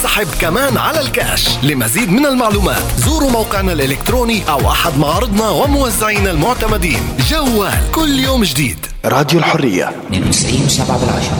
وانسحب كمان على الكاش. لمزيد من المعلومات زوروا موقعنا الإلكتروني أو أحد معارضنا وموزعينا المعتمدين. جوال كل يوم جديد. راديو الحرية 92.7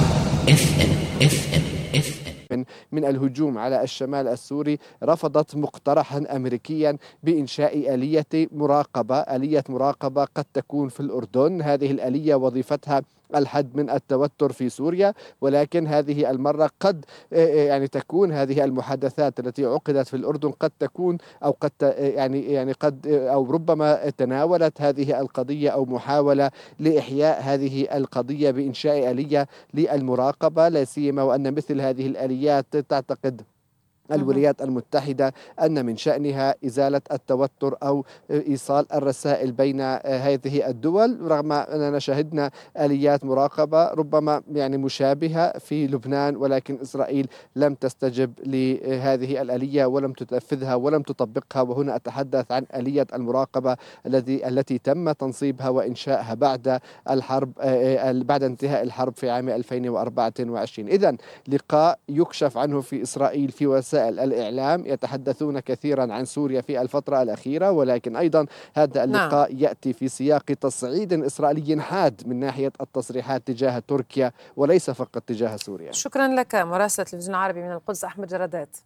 FM. من الهجوم على الشمال السوري رفضت مقترحا أمريكيا بإنشاء آلية مراقبة قد تكون في الأردن. هذه الآلية وظيفتها الحد من التوتر في سوريا، ولكن هذه المرة قد تكون هذه المحادثات التي عقدت في الأردن قد تكون أو أو ربما تناولت هذه القضية أو محاولة لإحياء هذه القضية بإنشاء آلية للمراقبة، لا سيما وأن مثل هذه الآليات تعتقد الولايات المتحدة أن من شأنها إزالة التوتر أو إيصال الرسائل بين هذه الدول، رغم أننا شهدنا آليات مراقبة ربما مشابهة في لبنان، ولكن إسرائيل لم تستجب لهذه الآلية ولم تنفذها ولم تطبقها. وهنا أتحدث عن آلية المراقبة التي تم تنصيبها وإنشائها بعد الحرب، بعد انتهاء الحرب في عام 2024. إذن لقاء يكشف عنه في إسرائيل في وسائل الإعلام، يتحدثون كثيرا عن سوريا في الفترة الأخيرة، ولكن أيضا هذا اللقاء يأتي في سياق تصعيد إسرائيلي حاد من ناحية التصريحات تجاه تركيا وليس فقط تجاه سوريا. شكرا لك مراسل التلفزيون العربي من القدس أحمد جرادات.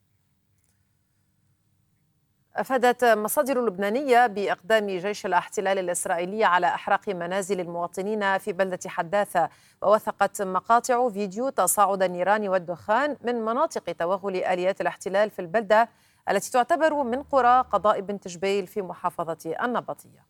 أفادت مصادر لبنانية بإقدام جيش الاحتلال الإسرائيلي على إحراق منازل المواطنين في بلدة حداثة، ووثقت مقاطع فيديو تصاعد النيران والدخان من مناطق توغل آليات الاحتلال في البلدة التي تعتبر من قرى قضاء بنت جبيل في محافظة النبطية.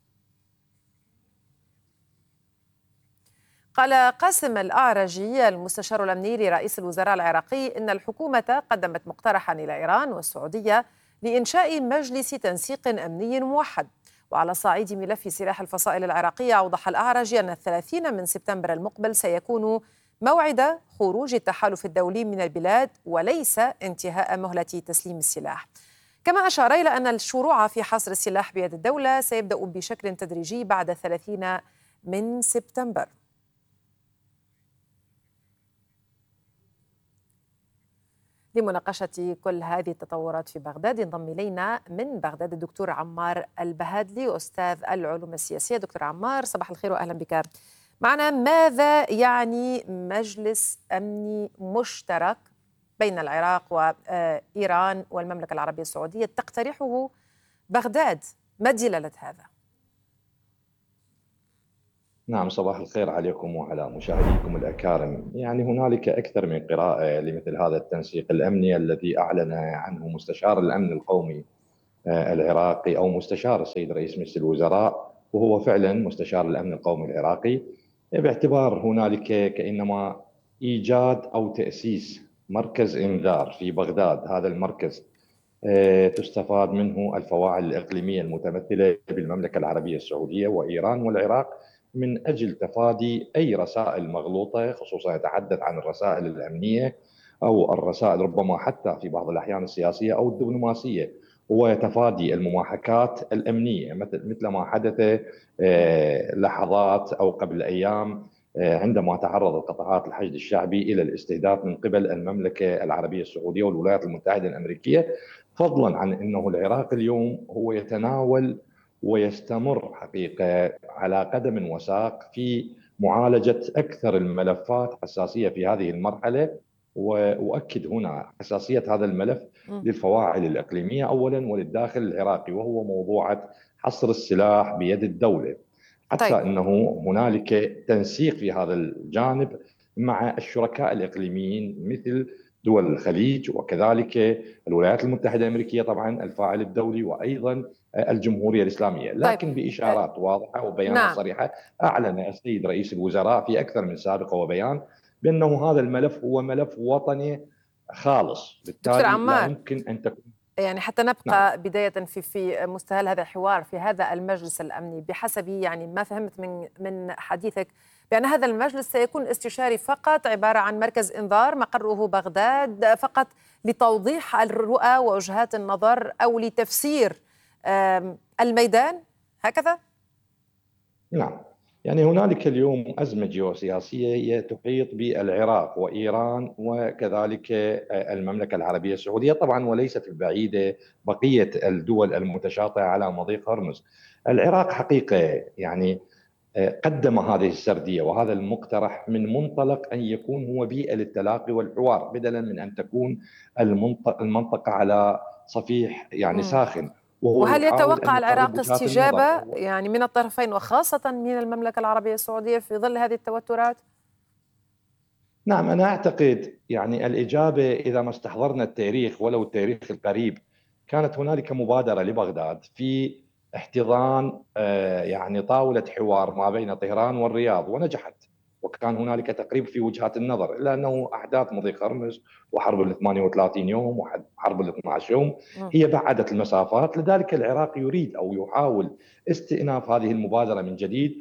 قال قاسم الأعرجي المستشار الأمني لرئيس الوزراء العراقي إن الحكومة قدمت مقترحا إلى إيران والسعودية لإنشاء مجلس تنسيق أمني موحد. وعلى صعيد ملف سلاح الفصائل العراقية أوضح الأعرجي أن 30 من سبتمبر المقبل سيكون موعد خروج التحالف الدولي من البلاد وليس انتهاء مهلة تسليم السلاح. كما أشار إلى أن الشروع في حصر السلاح بيد الدولة سيبدأ بشكل تدريجي بعد 30 من سبتمبر. لمناقشة كل هذه التطورات في بغداد ينضم إلينا من بغداد الدكتور عمار البهادلي أستاذ العلوم السياسية. دكتور عمار صباح الخير وأهلا بك معنا. ماذا يعني مجلس أمني مشترك بين العراق وإيران والمملكة العربية السعودية تقترحه بغداد؟ ما دلالة هذا؟ نعم، صباح الخير عليكم وعلى مشاهديكم الأكارم. هنالك أكثر من قراءة لمثل هذا التنسيق الأمني الذي أعلن عنه مستشار الأمن القومي العراقي أو مستشار السيد رئيس مجلس الوزراء، وهو فعلا مستشار الأمن القومي العراقي، باعتبار هنالك كأنما إيجاد أو تأسيس مركز إنذار في بغداد. هذا المركز تستفاد منه الفواعل الإقليمية المتمثلة بالمملكة العربية السعودية وإيران والعراق من أجل تفادي أي رسائل مغلوطة، خصوصا يتحدث عن الرسائل الأمنية أو الرسائل ربما حتى في بعض الأحيان السياسية أو الدبلوماسية، ويتفادي المماحكات الأمنية مثل ما حدث لحظات أو قبل أيام عندما تعرضت قطاعات الحشد الشعبي إلى الاستهداف من قبل المملكة العربية السعودية والولايات المتحدة الأمريكية، فضلا عن أنه العراق اليوم هو يتناول ويستمر حقيقة على قدم وساق في معالجة أكثر الملفات حساسية في هذه المرحلة. وأؤكد هنا حساسية هذا الملف للفواعل الإقليمية أولا وللداخل العراقي، وهو موضوع حصر السلاح بيد الدولة، حتى أنه هنالك تنسيق في هذا الجانب مع الشركاء الإقليميين مثل دول الخليج وكذلك الولايات المتحدة الأمريكية طبعا الفاعل الدولي، وأيضا الجمهورية الإسلامية، لكن بإشارات واضحة وبيانات صريحة. أعلن السيد رئيس الوزراء في أكثر من سابقة وبيان بأنه هذا الملف هو ملف وطني خالص، بالتالي لا يمكن أن تكون حتى نبقى بداية في مستهل هذا الحوار في هذا المجلس الأمني، بحسب ما فهمت من حديثك بأن هذا المجلس سيكون استشاري فقط، عبارة عن مركز إنذار مقره بغداد فقط لتوضيح الرؤى ووجهات النظر أو لتفسير الميدان، هكذا؟ نعم، يعني هنالك اليوم أزمة جيوسياسية هي تحيط بالعراق وإيران وكذلك المملكة العربية السعودية طبعا، وليست البعيدة بقية الدول المتشاطئة على مضيق هرمز. العراق حقيقة يعني قدم هذه السردية وهذا المقترح من منطلق أن يكون هو بيئة للتلاقي والحوار، بدلا من أن تكون المنطقة على صفيح يعني ساخن. وهو وهل يحاول يتوقع أن يقرب العراق وجهات النظر. استجابة يعني من الطرفين وخاصة من المملكة العربية السعودية في ظل هذه التوترات؟ نعم، أنا أعتقد يعني الإجابة إذا ما استحضرنا التاريخ ولو التاريخ القريب، كانت هنالك مبادرة لبغداد في احتضان يعني طاولة حوار ما بين طهران والرياض ونجحت، وكان هنالك تقريب في وجهات النظر، إلا أنه أحداث مضيق هرمز وحرب ال 38 يوم وحرب ال 12 يوم هي بعدت المسافات. لذلك العراق يريد أو يحاول استئناف هذه المبادرة من جديد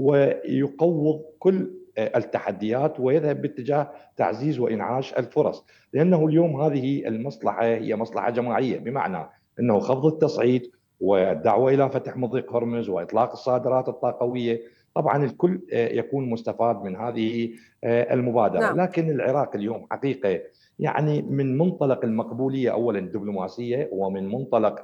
ويقوض كل التحديات ويذهب باتجاه تعزيز وإنعاش الفرص، لأنه اليوم هذه المصلحة هي مصلحة جماعية، بمعنى أنه خفض التصعيد والدعوة إلى فتح مضيق هرمز وإطلاق الصادرات الطاقوية. طبعا الكل يكون مستفاد من هذه المبادرة. نعم. لكن العراق اليوم حقيقة يعني من منطلق المقبولية أولا الدبلوماسية ومن منطلق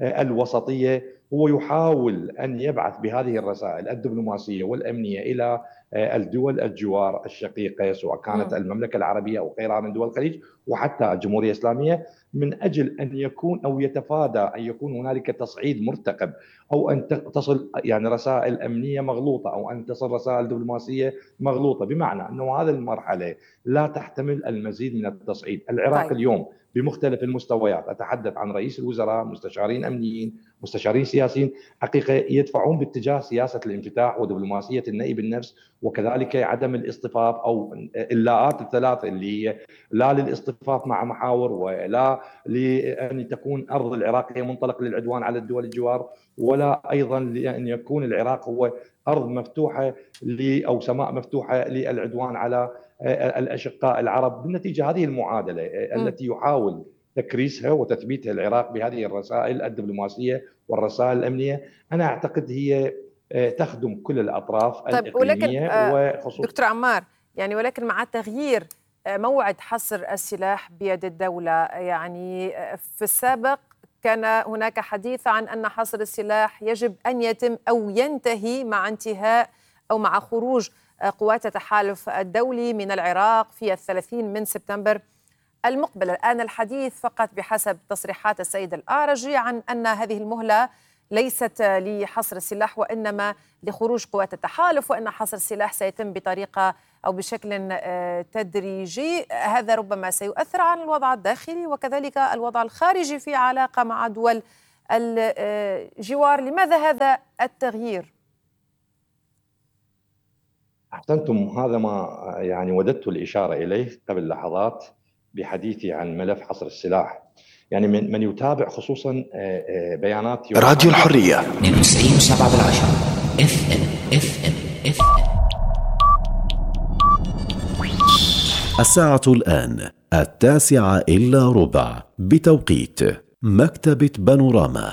الوسطية هو يحاول أن يبعث بهذه الرسائل الدبلوماسية والأمنية إلى الدول الجوار الشقيقة، سواء كانت المملكة العربية أو غيرها من دول الخليج وحتى الجمهورية الإسلامية، من أجل أن يكون أو يتفادى أن يكون هنالك تصعيد مرتقب أو أن تصل يعني رسائل أمنية مغلوطة أو أن تصل رسائل دبلوماسية مغلوطة، بمعنى أنه هذه المرحلة لا تحتمل المزيد من التصعيد. العراق اليوم بمختلف المستويات، أتحدث عن رئيس الوزراء، مستشارين أمنيين، مستشارين سياسيين، حقيقة يدفعون باتجاه سياسة الانفتاح ودبلوماسية النأي بالنفس، وكذلك عدم الاصطفاف أو اللاءات الثلاثة اللي هي لا للاصطفاف مع محاور، ولا لأن تكون أرض العراق هي منطلق للعدوان على الدول الجوار، ولا أيضا لأن يكون العراق هو أرض مفتوحة أو سماء مفتوحة للعدوان على الأشقاء العرب. بالنتيجة هذه المعادلة التي يحاول تكريسها وتثبيتها العراق بهذه الرسائل الدبلوماسية والرسائل الأمنية، أنا أعتقد هي تخدم كل الأطراف الإقليمية وخصوصا. دكتور عمار، يعني ولكن مع تغيير موعد حصر السلاح بيد الدولة، يعني في السابق كان هناك حديث عن أن حصر السلاح يجب أن يتم أو ينتهي مع انتهاء أو مع خروج قوات التحالف الدولي من العراق في 30 من سبتمبر المقبل. الآن الحديث فقط بحسب تصريحات السيد الأعرجي عن أن هذه المهلة ليست لحصر السلاح وإنما لخروج قوات التحالف، وأن حصر السلاح سيتم بطريقة أو بشكل تدريجي. هذا ربما سيؤثر على الوضع الداخلي وكذلك الوضع الخارجي في علاقة مع دول الجوار. لماذا هذا التغيير؟ أحسنتم، هذا ما يعني وددت الإشارة إليه قبل لحظات بحديثي عن ملف حصر السلاح. يعني من يتابع خصوصا بيانات راديو الحرية 92.7 FM. الساعة الآن 9:15 بتوقيت مكتبة بانوراما.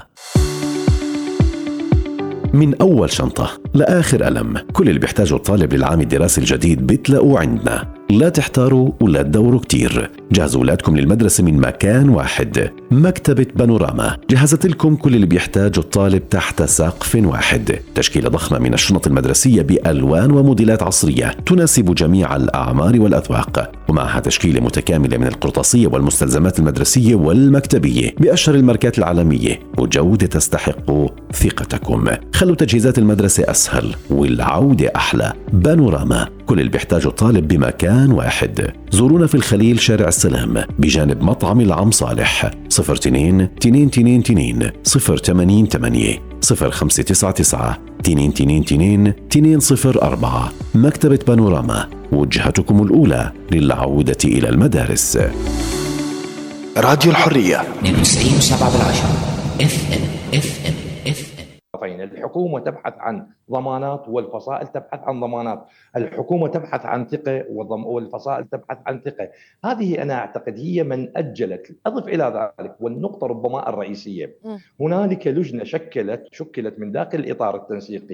من أول شنطة لآخر قلم، كل اللي بيحتاجه الطالب للعام الدراسي الجديد بتلاقوه عندنا. لا تحتاروا ولا تدوروا كتير، جهزوا أولادكم للمدرسة من مكان واحد. مكتبة بانوراما جهزت لكم كل اللي بيحتاجه الطالب تحت سقف واحد. تشكيلة ضخمة من الشنط المدرسية بألوان وموديلات عصرية تناسب جميع الأعمار والأذواق، ومعها تشكيلة متكاملة من القرطاسية والمستلزمات المدرسية والمكتبية بأشهر الماركات العالمية، وجودة تستحق ثقتكم. خلوا تجهيزات المدرسة أسهل والعودة أحلى. بانوراما، كل اللي بيحتاجه الطالب بمكان واحد. زورونا في الخليل شارع السلام بجانب مطعم العم صالح. 02-222 088 0599 222 204. مكتبة بانوراما، وجهتكم الأولى للعودة إلى المدارس. راديو الحرية 92.7 FM. الحكومة تبحث عن ضمانات والفصائل تبحث عن ضمانات. الحكومة تبحث عن ثقة والفصائل تبحث عن ثقة. هذه أنا أعتقد هي من أجلت. أضف إلى ذلك والنقطة ربما الرئيسية، هنالك لجنة شكلت من داخل الإطار التنسيقي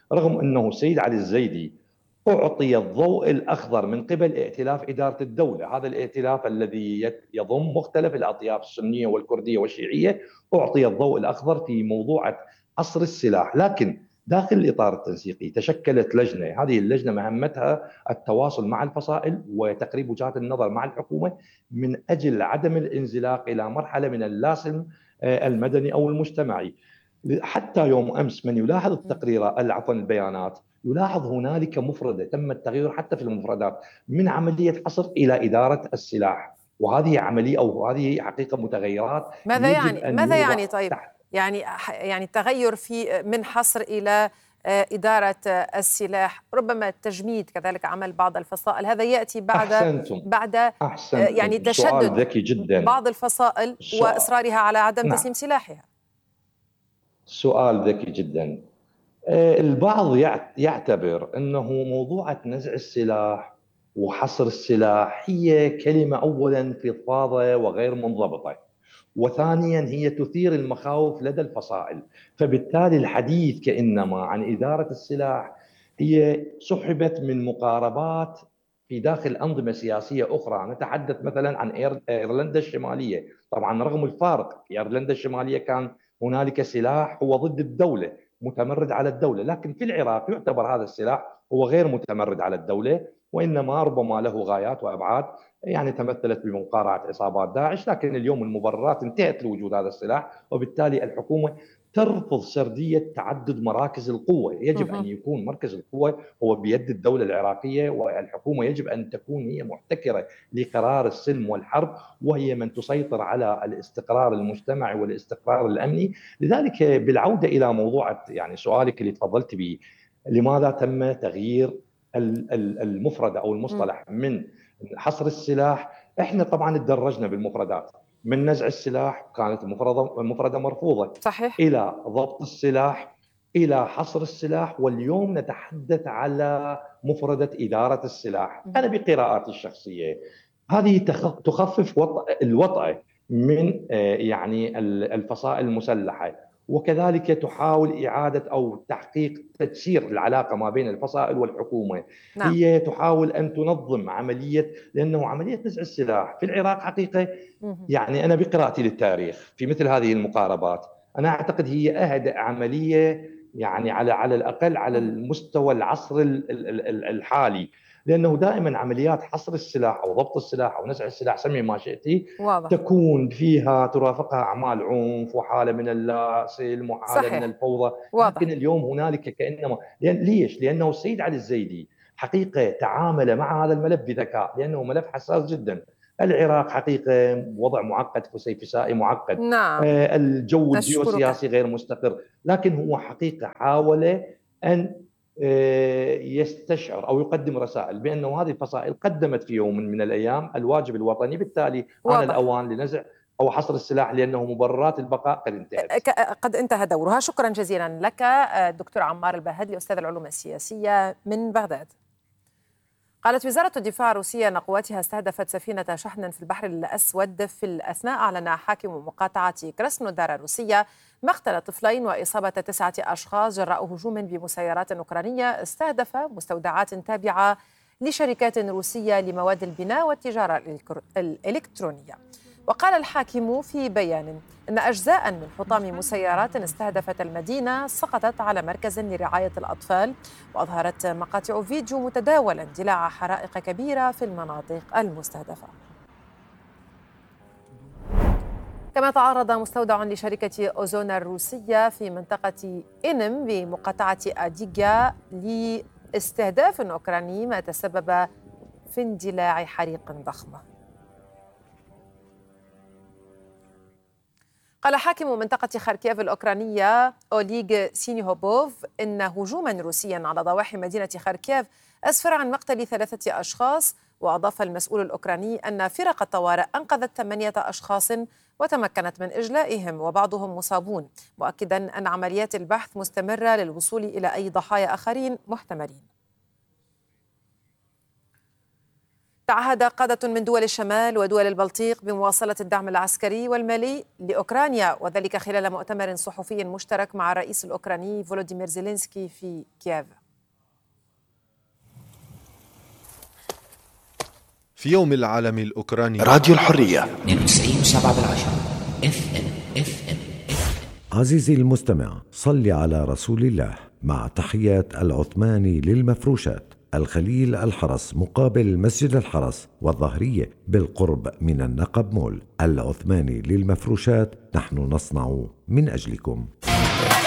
رغم أنه السيد علي الزيدي أعطي الضوء الأخضر من قبل ائتلاف إدارة الدولة، هذا الائتلاف الذي يضم مختلف الأطياف السنية والكردية والشيعية، أعطي الضوء الأخضر في موضوع حصر السلاح. لكن داخل الإطار التنسيقي تشكلت لجنة، هذه اللجنة مهمتها التواصل مع الفصائل وتقريب وجهات النظر مع الحكومة من أجل عدم الانزلاق إلى مرحلة من اللاسن المدني أو المجتمعي. حتى يوم أمس من يلاحظ التقرير عفوا البيانات يلاحظ هنالك مفردة تم التغيير حتى في المفردات من عملية حصر إلى إدارة السلاح، وهذه عملية أو هذه حقيقة متغيرات. ماذا يعني طيب يعني التغير في من حصر إلى إدارة السلاح، ربما التجميد كذلك عمل بعض الفصائل، هذا يأتي بعد يعني تشدد ذكي جدا بعض الفصائل وإصرارها على عدم تسليم سلاحها. سؤال ذكي جدا. البعض يعتبر أنه موضوع نزع السلاح وحصر السلاح هي كلمة أولا فضفاضة وغير منضبطة، وثانيا هي تثير المخاوف لدى الفصائل، فبالتالي الحديث كإنما عن إدارة السلاح هي سحبت من مقاربات في داخل أنظمة سياسية أخرى. نتحدث مثلا عن إيرلندا الشمالية، طبعا رغم الفارق في إيرلندا الشمالية كان هنالك سلاح هو ضد الدولة متمرد على الدولة، لكن في العراق يعتبر هذا السلاح هو غير متمرد على الدولة، وإنما ربما له غايات وأبعاد يعني تمثلت بمقارعة عصابات داعش، لكن اليوم المبررات انتهت لوجود هذا السلاح، وبالتالي الحكومة ترفض سردية تعدد مراكز القوة. يجب أن يكون مركز القوة هو بيد الدولة العراقية، والحكومة يجب أن تكون هي محتكرة لقرار السلم والحرب، وهي من تسيطر على الاستقرار المجتمعي والاستقرار الأمني. لذلك بالعودة إلى موضوع يعني سؤالك اللي تفضلت به، لماذا تم تغيير المفردة أو المصطلح من حصر السلاح؟ احنا طبعا تدرجنا بالمفردات من نزع السلاح كانت المفردة مرفوضة، صحيح، إلى ضبط السلاح، إلى حصر السلاح، واليوم نتحدث على مفردة إدارة السلاح. أنا بقراءاتي الشخصية هذه تخفف الوطأة من يعني الفصائل المسلحة، وكذلك تحاول إعادة أو تحقيق تجسير العلاقة ما بين الفصائل والحكومة. نعم. هي تحاول أن تنظم عملية، لأنه عملية نزع السلاح في العراق حقيقة يعني أنا بقراءتي للتاريخ في مثل هذه المقاربات أنا أعتقد هي أهدأ عملية يعني على الأقل على المستوى العصر الحالي، لأنه دائما عمليات حصر السلاح أو ضبط السلاح أو نزع السلاح سمي ما شئتي تكون فيها ترافقها أعمال عنف وحالة من اللاسلم وحالة من الفوضى. لكن اليوم هنالك كأنما ليش؟ لأنه السيد علي الزيدي حقيقة تعامل مع هذا الملف بذكاء، لأنه ملف حساس جدا. العراق حقيقة وضع معقد فسيفسائي معقد، نعم. الجو الجيوسياسي غير مستقر، لكن هو حقيقة حاول أن يستشعر أو يقدم رسائل بأنه هذه الفصائل قدمت في يوم من الأيام الواجب الوطني، بالتالي آن الأوان لنزع أو حصر السلاح لأنه مبررات البقاء قد انتهت، قد انتهى دورها. شكرا جزيلا لك دكتور عمار الباهدلي أستاذ العلوم السياسية من بغداد. قالت وزارة الدفاع الروسية أن قواتها استهدفت سفينة شحن في البحر الأسود في الأثناء أعلن حاكم مقاطعة كراسنودار الروسية مقتل طفلين وإصابة 9 أشخاص جراء هجوم بمسيرات أوكرانية استهدف مستودعات تابعة لشركات روسية لمواد البناء والتجارة الإلكترونية. وقال الحاكم في بيان أن أجزاء من حطام مسيرات استهدفت المدينة سقطت على مركز لرعاية الأطفال، وأظهرت مقاطع فيديو متداولة اندلاع حرائق كبيرة في المناطق المستهدفة. كما تعرض مستودع لشركة أوزون الروسية في منطقة إنم بمقاطعة أديغا لاستهداف أوكراني ما تسبب في اندلاع حريق ضخم. قال حاكم منطقة خاركيف الأوكرانية أوليغ سينيهوبوف إن هجوما روسيا على ضواحي مدينة خاركيف أسفر عن مقتل 3 أشخاص، وأضاف المسؤول الأوكراني أن فرق الطوارئ أنقذت 8 أشخاص وتمكنت من إجلائهم وبعضهم مصابون، مؤكدا أن عمليات البحث مستمرة للوصول إلى أي ضحايا آخرين محتملين. تعهد قادة من دول الشمال ودول البلطيق بمواصلة الدعم العسكري والمالي لأوكرانيا، وذلك خلال مؤتمر صحفي مشترك مع الرئيس الأوكراني فولوديمير زيلينسكي في كييف. في يوم العالم الأوكراني راديو الحرية 92.7 FM. عزيزي المستمع، صل على رسول الله. مع تحيات العثماني للمفروشات، الخليل الحرس مقابل مسجد الحرس والظهرية بالقرب من النقب مول. العثماني للمفروشات، نحن نصنع من أجلكم.